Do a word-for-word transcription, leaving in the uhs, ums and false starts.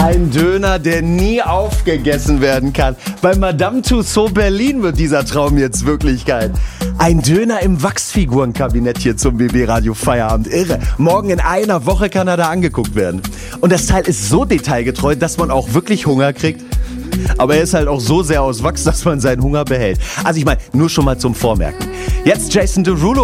Ein Döner, der nie aufgegessen werden kann. Bei Madame Tussauds Berlin wird dieser Traum jetzt Wirklichkeit. Ein Döner im Wachsfigurenkabinett hier zum B B Radio Feierabend. Irre. Morgen in einer Woche kann er da angeguckt werden. Und das Teil ist so detailgetreu, dass man auch wirklich Hunger kriegt. Aber er ist halt auch so sehr aus Wachs, dass man seinen Hunger behält. Also ich meine, nur schon mal zum Vormerken. Jetzt Jason Derulo.